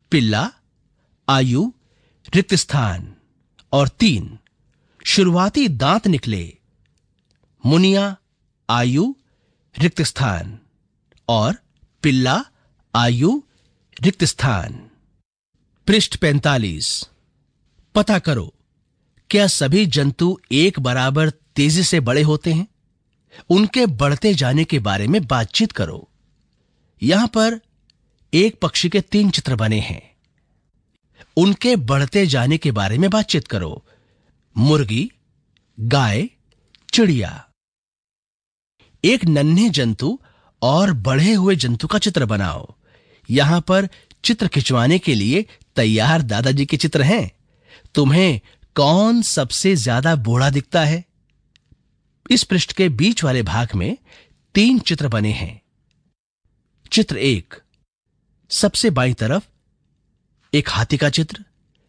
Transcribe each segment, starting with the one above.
पिल्ला, आयु, रिक्त स्थान। और 3, शुरुआती दांत निकले। मुनिया, आयु, रिक्त स्थान। और पिल्ला, आयु, रिक्त स्थान। पृष्ठ 45। पता करो, क्या सभी जंतु एक बराबर तेजी से बड़े होते हैं? उनके बढ़ते जाने के बारे में बातचीत करो। यहां पर एक पक्षी के 3 चित्र बने हैं। उनके बढ़ते जाने के बारे में बातचीत करो। मुर्गी, गाय, चिड़िया। एक नन्हे जंतु और बढ़े हुए जंतु का चित्र बनाओ। यहां पर चित्र खिंचवाने के लिए तैयार दादाजी के चित्र हैं। तुम्हें कौन सबसे ज्यादा बूढ़ा दिखता है? इस पृष्ठ के बीच वाले भाग में 3 चित्र बने हैं। चित्र 1, सबसे बाईं तरफ एक हाथी का चित्र।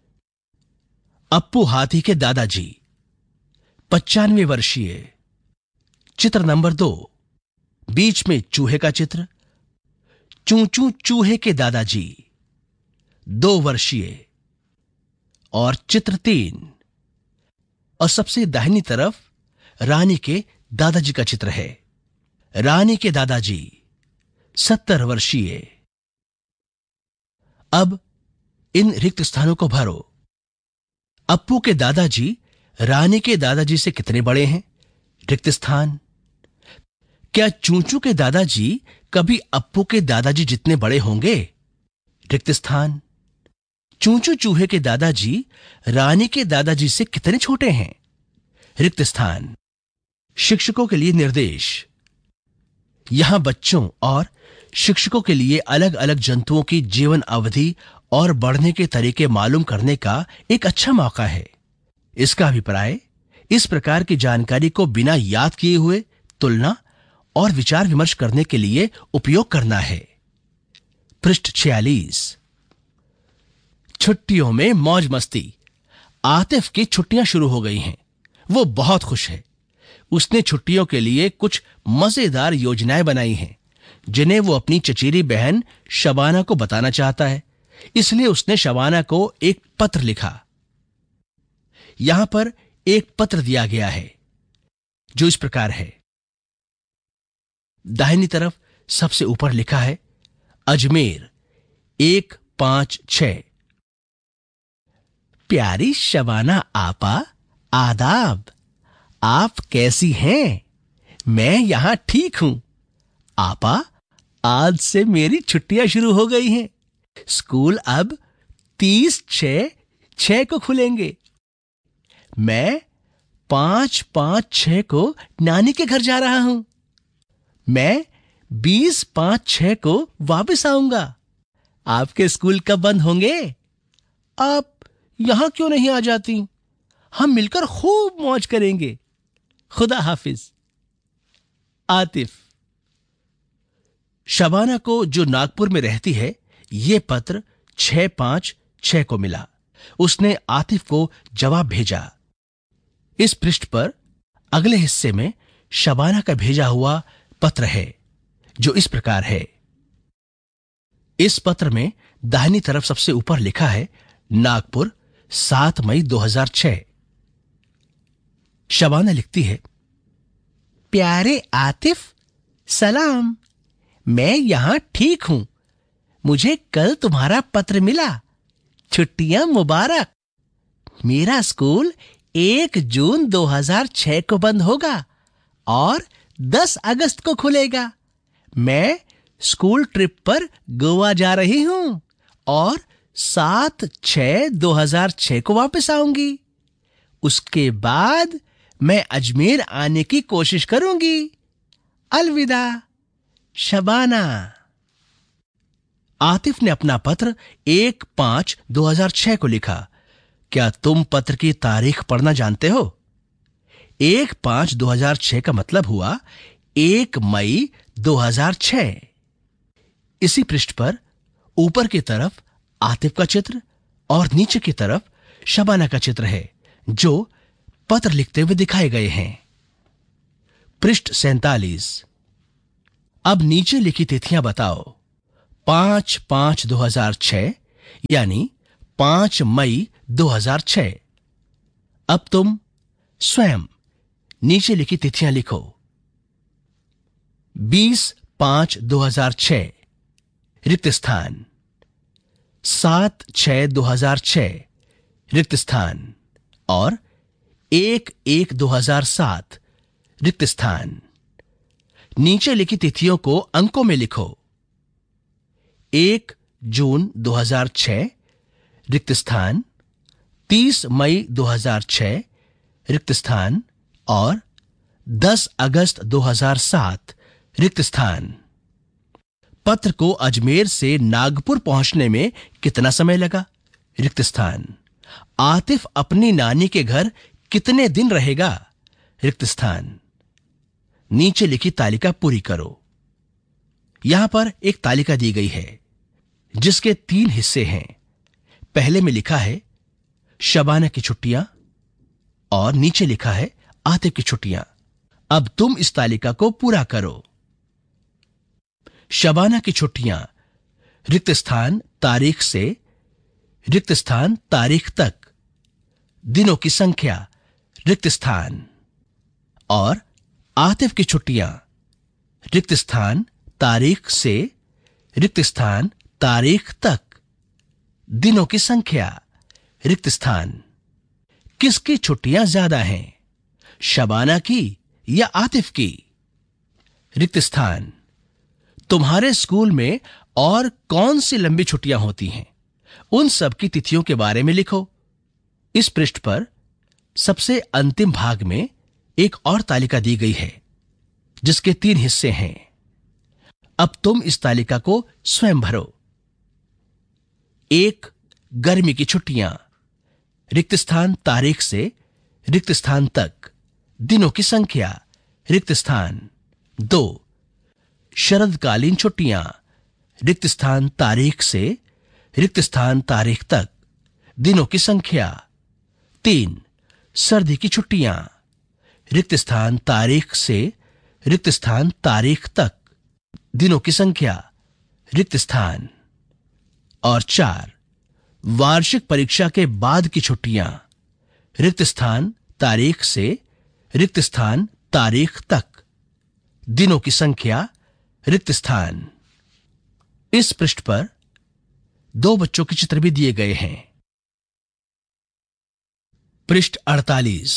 अप्पू हाथी के दादाजी, 95 वर्षीय। चित्र नंबर 2, बीच में चूहे का चित्र। चूचू चूहे के दादाजी, 2 वर्षीय। और चित्र 3, और सबसे दाहिनी तरफ रानी के दादाजी का चित्र है। रानी के दादाजी, 70 वर्षीय। अब इन रिक्त स्थानों को भरो। अप्पू के दादाजी रानी के दादाजी से कितने बड़े हैं? रिक्त स्थान। क्या चूचू के दादाजी कभी अप्पू के दादाजी जितने बड़े होंगे? रिक्त स्थान। चूचू चूहे के दादाजी रानी के दादाजी से कितने छोटे हैं? रिक्त स्थान। शिक्षकों के लिए निर्देश। यहां बच्चों और शिक्षकों के लिए अलग अलग जंतुओं की जीवन अवधि और बढ़ने के तरीके मालूम करने का एक अच्छा मौका है। इसका अभिप्राय इस प्रकार की जानकारी को बिना याद किए हुए तुलना और विचार विमर्श करने के लिए उपयोग करना है। पृष्ठ 46। छुट्टियों में मौज मस्ती। आतिफ की छुट्टियां शुरू हो गई हैं। वो बहुत खुश है। उसने छुट्टियों के लिए कुछ मजेदार योजनाएं बनाई हैं, जिन्हें वो अपनी चचेरी बहन शबाना को बताना चाहता है। इसलिए उसने शबाना को एक पत्र लिखा। यहां पर एक पत्र दिया गया है जो इस प्रकार है। दाहिनी तरफ सबसे ऊपर लिखा है अजमेर 156। प्यारी शबाना आपा, आदाब। आप कैसी हैं? मैं यहां ठीक हूं। आपा, आज से मेरी छुट्टियां शुरू हो गई हैं। स्कूल अब 30/6 को खुलेंगे। मैं 5/5/6 को नानी के घर जा रहा हूं। मैं 20/5/6 को वापस आऊंगा। आपके स्कूल कब बंद होंगे? आप यहां क्यों नहीं आ जाती? हम मिलकर खूब मौज करेंगे। खुदा हाफिज। आतिफ। शबाना को, जो नागपुर में रहती है, यह पत्र 6/5/6 को मिला। उसने आतिफ को जवाब भेजा। इस पृष्ठ पर अगले हिस्से में शबाना का भेजा हुआ पत्र है, जो इस प्रकार है। इस पत्र में दाहिनी तरफ सबसे ऊपर लिखा है नागपुर 7 मई 2006। शबाना लिखती है, प्यारे आतिफ, सलाम। मैं यहां ठीक हूं। मुझे कल तुम्हारा पत्र मिला। छुट्टियां मुबारक। मेरा स्कूल 1 जून 2006 को बंद होगा और 10 अगस्त को खुलेगा। मैं स्कूल ट्रिप पर गोवा जा रही हूं और 7/6/2006 को वापस आऊंगी। उसके बाद मैं अजमेर आने की कोशिश करूंगी। अलविदा, शबाना। आतिफ ने अपना पत्र 1/5/2006 को लिखा। क्या तुम पत्र की तारीख पढ़ना जानते हो? 1/5/2006 का मतलब हुआ 1 मई 2006। इसी पृष्ठ पर ऊपर की तरफ आतिफ का चित्र और नीचे की तरफ शबाना का चित्र है, जो पत्र लिखते हुए दिखाए गए हैं। पृष्ठ 47। अब नीचे लिखी तिथियां बताओ। 5/5/2006 यानी 5 मई 2006। अब तुम स्वयं नीचे लिखी तिथियां लिखो। 20/5/2006 रिक्त स्थान। 7/6/2006 रिक्त स्थान और 1/1/2007 रिक्त स्थान। नीचे लिखी तिथियों को अंकों में लिखो। 1 जून 2006 रिक्त स्थान, 30 मई 2006 रिक्त स्थान और 10 अगस्त 2007 रिक्त स्थान। पत्र को अजमेर से नागपुर पहुंचने में कितना समय लगा? रिक्त स्थान। आतिफ अपनी नानी के घर कितने दिन रहेगा? रिक्त स्थान। नीचे लिखी तालिका पूरी करो। यहां पर एक तालिका दी गई है जिसके 3 हिस्से हैं। पहले में लिखा है शबाना की छुट्टियां और नीचे लिखा है आतिफ की छुट्टियां। अब तुम इस तालिका को पूरा करो। शबाना की छुट्टियां, रिक्त स्थान तारीख से रिक्त स्थान तारीख तक, दिनों की संख्या, रिक्त स्थान। और आतिफ की छुट्टियां, रिक्त स्थान तारीख से रिक्त स्थान तारीख तक, दिनों की संख्या, रिक्त स्थान। किसकी छुट्टियां ज्यादा हैं, शबाना की या आतिफ की? रिक्त स्थान। तुम्हारे स्कूल में और कौन सी लंबी छुट्टियां होती हैं, उन सब की तिथियों के बारे में लिखो। इस पृष्ठ पर सबसे अंतिम भाग में एक और तालिका दी गई है जिसके 3 हिस्से हैं। अब तुम इस तालिका को स्वयं भरो। 1 गर्मी की छुट्टियां, रिक्त स्थान तारीख से रिक्त स्थान तक, दिनों की संख्या, रिक्त स्थान। 2 शरदकालीन छुट्टियां, रिक्त स्थान तारीख से रिक्त स्थान तारीख तक, दिनों की संख्या। 3 सर्दी की छुट्टियां, रिक्त स्थान तारीख से रिक्त स्थान तारीख तक, दिनों की संख्या, रिक्त स्थान। और 4 वार्षिक परीक्षा के बाद की छुट्टियां, रिक्त स्थान तारीख से रिक्त स्थान तारीख तक, दिनों की संख्या, रिक्त स्थान। इस पृष्ठ पर 2 बच्चों के चित्र भी दिए गए हैं। पृष्ठ 48।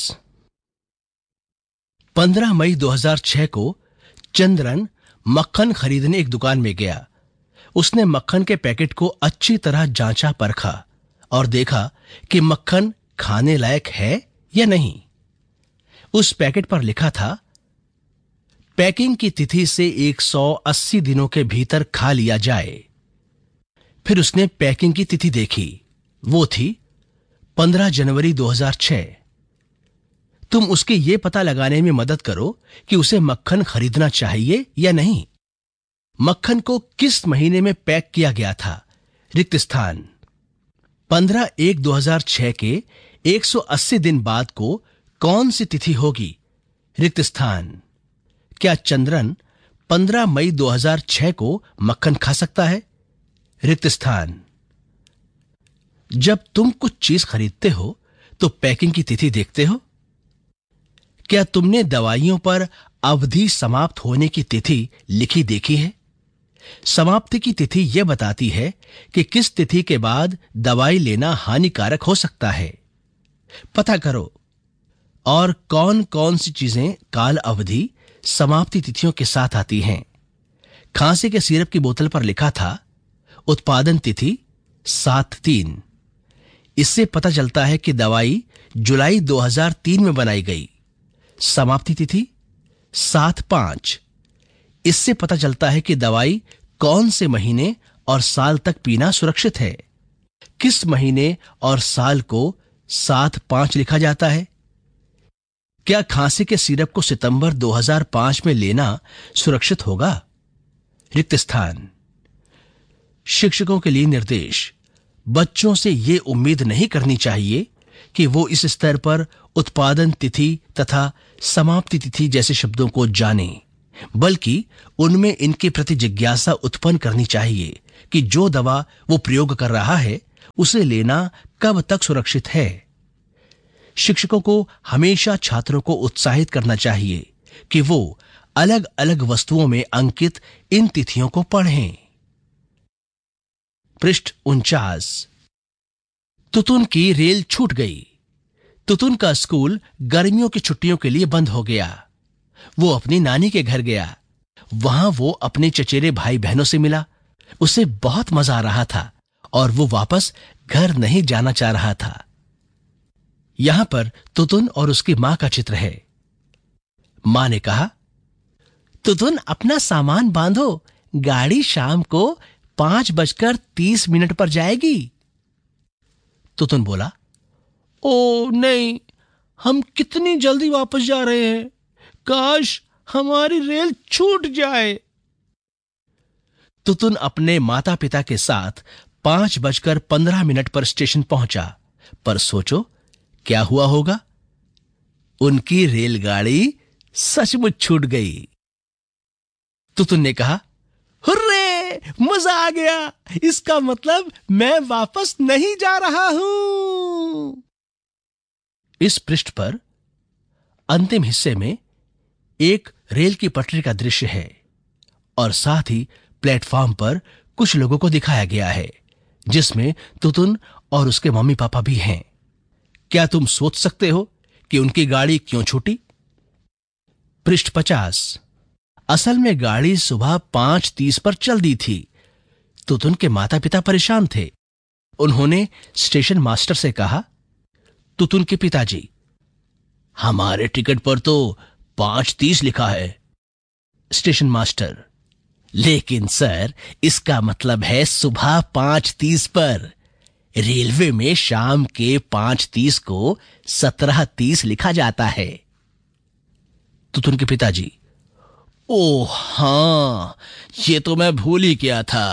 15 मई 2006 को चंद्रन मक्खन खरीदने एक दुकान में गया। उसने मक्खन के पैकेट को अच्छी तरह जांचा परखा और देखा कि मक्खन खाने लायक है या नहीं। उस पैकेट पर लिखा था, पैकिंग की तिथि से 180 दिनों के भीतर खा लिया जाए। फिर उसने पैकिंग की तिथि देखी, वो थी 15 जनवरी 2006। तुम उसके ये पता लगाने में मदद करो कि उसे मक्खन खरीदना चाहिए या नहीं। मक्खन को किस महीने में पैक किया गया था, रिक्त स्थान। 15/1/2006 के 180 दिन बाद को कौन सी तिथि होगी, रिक्त स्थान। क्या चंद्रन 15 मई 2006 को मक्खन खा सकता है, रिक्त स्थान। जब तुम कुछ चीज खरीदते हो तो पैकिंग की तिथि देखते हो। क्या तुमने दवाइयों पर अवधि समाप्त होने की तिथि लिखी देखी है? समाप्ति की तिथि यह बताती है कि किस तिथि के बाद दवाई लेना हानिकारक हो सकता है। पता करो। और कौन कौन सी चीजें काल अवधि समाप्ति तिथियों के साथ आती हैं। खांसी के सिरप की बोतल पर लिखा था उत्पादन तिथि 7/3। इससे पता चलता है कि दवाई जुलाई 2003 में बनाई गई। समाप्ति तिथि 7/5। इससे पता चलता है कि दवाई कौन से महीने और साल तक पीना सुरक्षित है। किस महीने और साल को 7/5 लिखा जाता है? क्या खांसी के सिरप को सितंबर 2005 में लेना सुरक्षित होगा, रिक्त स्थान। शिक्षकों के लिए निर्देश। बच्चों से यह उम्मीद नहीं करनी चाहिए कि वो इस स्तर पर उत्पादन तिथि तथा समाप्ति तिथि जैसे शब्दों को जानें, बल्कि उनमें इनके प्रति जिज्ञासा उत्पन्न करनी चाहिए कि जो दवा वो प्रयोग कर रहा है उसे लेना कब तक सुरक्षित है। शिक्षकों को हमेशा छात्रों को उत्साहित करना चाहिए कि वो अलग अलग वस्तुओं में अंकित इन तिथियों को पढ़ें। पृष्ठ 49। तुतुन की रेल छूट गई। तुतुन का स्कूल गर्मियों की छुट्टियों के लिए बंद हो गया। वो अपनी नानी के घर गया। वहां वो अपने चचेरे भाई बहनों से मिला। उसे बहुत मजा आ रहा था और वो वापस घर नहीं जाना चाह रहा था। यहां पर तुतुन और उसकी मां का चित्र है। मां ने कहा, तुतुन अपना सामान बांधो, गाड़ी शाम को 5:30 पर जाएगी। तुतुन बोला, ओ नहीं, हम कितनी जल्दी वापस जा रहे हैं, काश हमारी रेल छूट जाए। तुतुन अपने माता पिता के साथ 5:15 पर स्टेशन पहुंचा, पर सोचो क्या हुआ होगा? उनकी रेलगाड़ी सचमुच छूट गई। तुतुन ने कहा, हुर्रे, मजा आ गया, इसका मतलब मैं वापस नहीं जा रहा हूं। इस पृष्ठ पर अंतिम हिस्से में एक रेल की पटरी का दृश्य है और साथ ही प्लेटफॉर्म पर कुछ लोगों को दिखाया गया है, जिसमें तुतुन और उसके मम्मी पापा भी हैं। क्या तुम सोच सकते हो कि उनकी गाड़ी क्यों छूटी? पृष्ठ 50। असल में गाड़ी सुबह 5:30 पर चल दी थी। तुतुन के माता पिता परेशान थे। उन्होंने स्टेशन मास्टर से कहा, तुतुन के पिताजी, हमारे टिकट पर तो 5:30 लिखा है। स्टेशन मास्टर, लेकिन सर, इसका मतलब है सुबह 5:30 पर। रेलवे में शाम के 5:30 को 17:30 लिखा जाता है। तुतुन के पिताजी, ओह हां, ये तो मैं भूल ही गया था।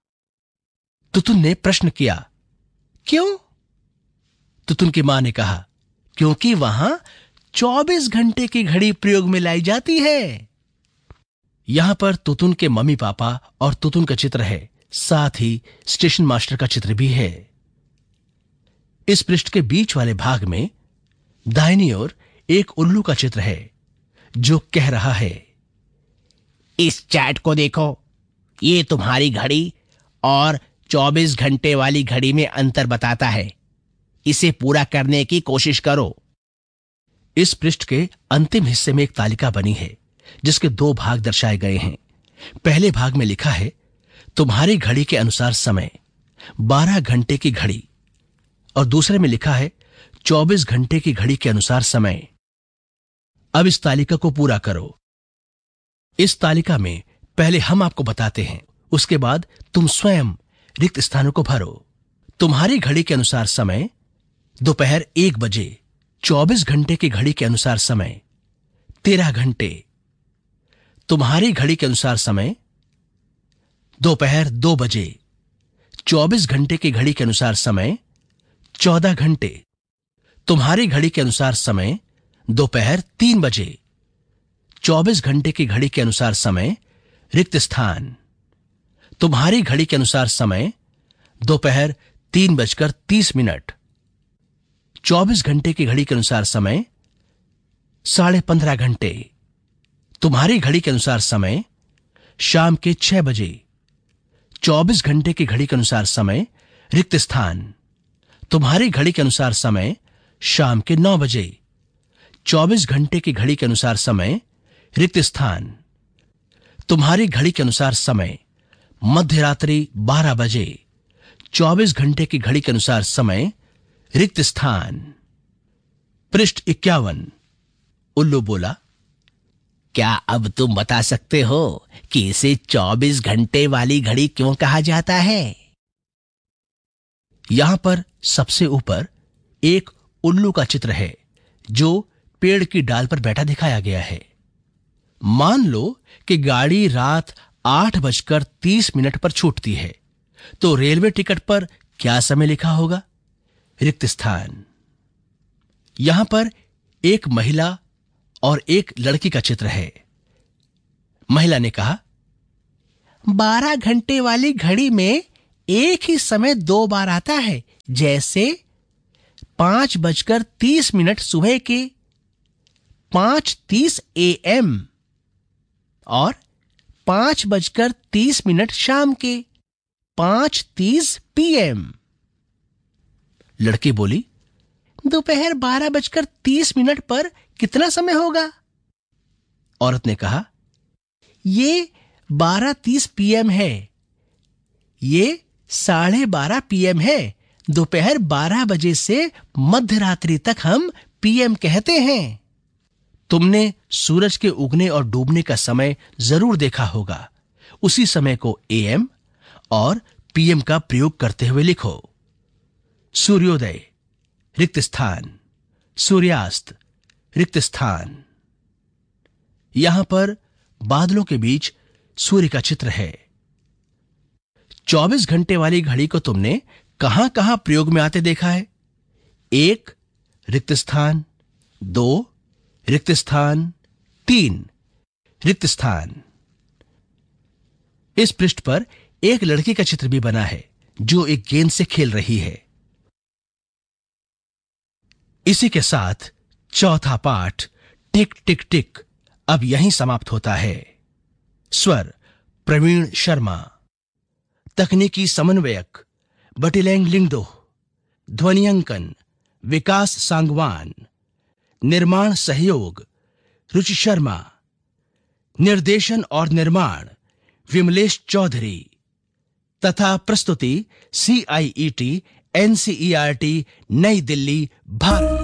तुतुन ने प्रश्न किया, क्यों? तुतुन की मां ने कहा, क्योंकि वहां 24 घंटे की घड़ी प्रयोग में लाई जाती है। यहां पर तुतुन के मम्मी पापा और तुतुन का चित्र है, साथ ही स्टेशन मास्टर का चित्र भी है। इस पृष्ठ के बीच वाले भाग में दाहिनी ओर एक उल्लू का चित्र है जो कह रहा है, इस चार्ट को देखो, ये तुम्हारी घड़ी और 24 घंटे वाली घड़ी में अंतर बताता है। इसे पूरा करने की कोशिश करो। इस पृष्ठ के अंतिम हिस्से में एक तालिका बनी है जिसके 2 भाग दर्शाए गए हैं। पहले भाग में लिखा है, तुम्हारी घड़ी के अनुसार समय 12 घंटे की घड़ी, और दूसरे में लिखा है 24 घंटे की घड़ी के अनुसार समय। अब इस तालिका को पूरा करो। इस तालिका में पहले हम आपको बताते हैं, उसके बाद तुम स्वयं रिक्त स्थानों को भरो। तुम्हारी घड़ी के अनुसार समय दोपहर 1 बजे, 24 घंटे की घड़ी के अनुसार समय 13 घंटे। तुम्हारी घड़ी के अनुसार समय दोपहर 2 बजे, 24 घंटे की घड़ी के अनुसार समय 14 घंटे। तुम्हारी घड़ी के अनुसार समय दोपहर 3 बजे, 24 घंटे की घड़ी के अनुसार समय रिक्त स्थान। तुम्हारी घड़ी के अनुसार समय दोपहर 3:30, 24 घंटे की घड़ी के अनुसार समय 15.5 घंटे। तुम्हारी घड़ी के अनुसार समय शाम के 6 बजे, 24 घंटे की घड़ी के अनुसार समय रिक्त स्थान। तुम्हारी घड़ी के अनुसार समय शाम के 9 बजे, 24 घंटे की घड़ी के अनुसार समय रिक्त स्थान। तुम्हारी घड़ी के अनुसार समय मध्यरात्रि 12 बजे, 24 घंटे की घड़ी के अनुसार समय रिक्त स्थान। पृष्ठ 51। उल्लू बोला, क्या अब तुम बता सकते हो कि इसे 24 घंटे वाली घड़ी क्यों कहा जाता है? यहां पर सबसे ऊपर एक उल्लू का चित्र है जो पेड़ की डाल पर बैठा दिखाया गया है। मान लो कि गाड़ी रात 8:30 पर छूटती है, तो रेलवे टिकट पर क्या समय लिखा होगा? रिक्त स्थान। यहां पर एक महिला और एक लड़की का चित्र है। महिला ने कहा, 12 घंटे वाली घड़ी में एक ही समय 2 बार आता है, जैसे 5:30 सुबह के 5:30 AM और 5:30 शाम के 5:30 PM। लड़की बोली, दोपहर 12:30 पर कितना समय होगा? औरत ने कहा, ये 12:30 PM है। ये 12:30 PM है। दोपहर 12 बजे से मध्य रात्रि तक हम PM कहते हैं। तुमने सूरज के उगने और डूबने का समय जरूर देखा होगा। उसी समय को AM और PM का प्रयोग करते हुए लिखो। सूर्योदय रिक्त स्थान, सूर्यास्त रिक्त स्थान। यहां पर बादलों के बीच सूर्य का चित्र है। 24 घंटे वाली घड़ी को तुमने कहां कहां प्रयोग में आते देखा है? 1 रिक्त स्थान, 2 रिक्त स्थान, 3 रिक्त स्थान। इस पृष्ठ पर एक लड़की का चित्र भी बना है जो एक गेंद से खेल रही है। इसी के साथ चौथा पाठ टिक टिक टिक अब यहीं समाप्त होता है। स्वर प्रवीण शर्मा, तकनीकी समन्वयक बटिलैंग लिंगदो, ध्वनियांकन विकास सांगवान, निर्माण सहयोग रुचि शर्मा, निर्देशन और निर्माण विमलेश चौधरी तथा प्रस्तुति CIET NCERT नई दिल्ली भारत।